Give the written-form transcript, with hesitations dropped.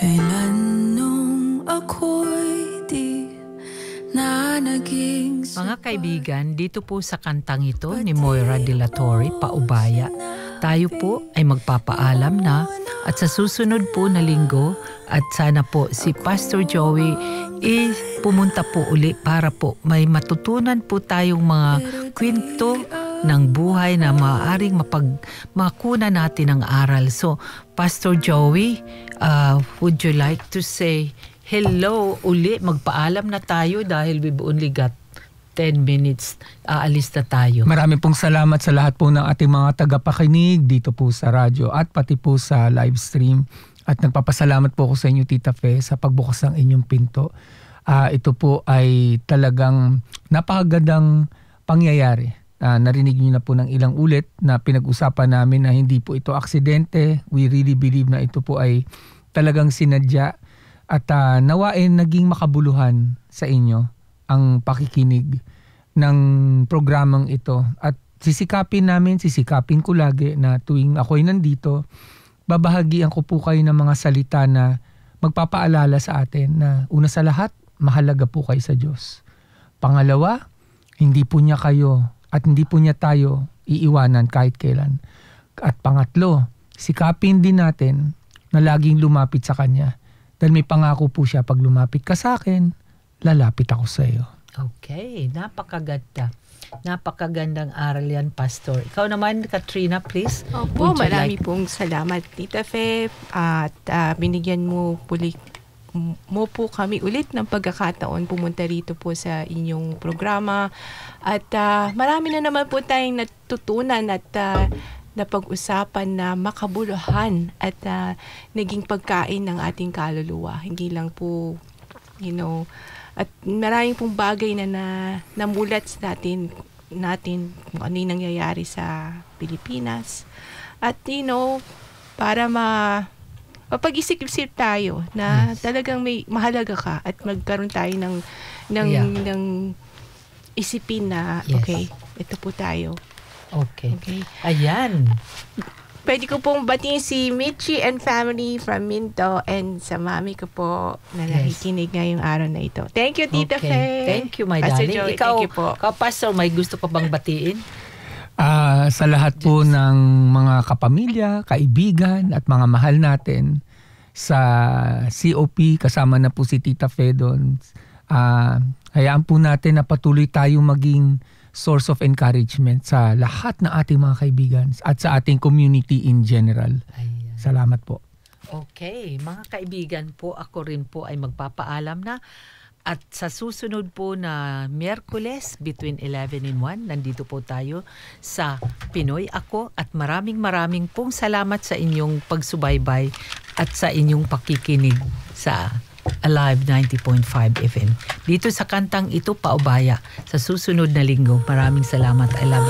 Kailan nung ako'y di na naging Mga kaibigan, dito po sa kantang ito ni Moira De La Torre, Paubaya, tayo po ay magpapaalam na at sa susunod po na linggo at sana po si Pastor Joey pumunta po uli para po may matutunan po tayong mga kwento ng buhay na maaaring makuna natin ang aral. So, Pastor Joey, would you like to say hello uli? Magpaalam na tayo dahil we've only got 10 minutes. Aalis na tayo. Marami pong salamat sa lahat po ng ating mga tagapakinig dito po sa radyo at pati po sa live stream. At nagpapasalamat po ako sa inyo, Tita Fe, sa pagbukas ng inyong pinto. Ito po ay talagang napakagandang pangyayari. Narinig niyo na po ng ilang ulit na pinag-usapan namin na hindi po ito aksidente. We really believe na ito po ay talagang sinadya at nawain naging makabuluhan sa inyo ang pakikinig ng programang ito. At sisikapin ko lagi na tuwing ako'y nandito, babahagian ko po kayo ng mga salita na magpapaalala sa atin na una sa lahat, mahalaga po kayo sa Diyos. Pangalawa, hindi po niya kayo at hindi po niya tayo iiwanan kahit kailan. At pangatlo, sikapin din natin na laging lumapit sa Kanya. Dahil may pangako po siya, pag lumapit ka sa akin, lalapit ako sa iyo. Okay, napakaganda. Napakagandang aral yan, Pastor. Ikaw naman, Katrina, please. Opo, marami pong salamat, Tita Fe. At binigyan mo po kami ulit ng pagkakataon pumunta rito po sa inyong programa. At marami na naman po tayong natutunan at napag-usapan na makabuluhan at naging pagkain ng ating kaluluwa. Hindi lang po, at maraming pong bagay na namulat sa natin kung ano yung nangyayari sa Pilipinas. At para mapag-isip-isip tayo na talagang may mahalaga ka at magkaroon tayo ng isipin na okay, ito po tayo. Okay. Ayan. Pwede ko pong batiin si Michi and family from Minto and sa mami ko po na nakikinig ngayong araw na ito. Thank you, Tita Fe. Thank you, my Pastor darling. Joey, Ikaw, thank you po. Pastor, may gusto ka bang batiin? Sa lahat po ng mga kapamilya, kaibigan at mga mahal natin sa COP, kasama na po si Tita Fe doon. Hayaan po natin na patuloy tayong maging source of encouragement sa lahat ng ating mga kaibigan at sa ating community in general. Ayan. Salamat po. Okay, mga kaibigan po, ako rin po ay magpapaalam na. At sa susunod po na Miyerkules between 11 and 1, nandito po tayo sa Pinoy Ako. At maraming pong salamat sa inyong pagsubaybay at sa inyong pakikinig sa Alive 90.5 FM. Dito sa kantang ito, Paubaya. Sa susunod na linggo, maraming salamat. I love you.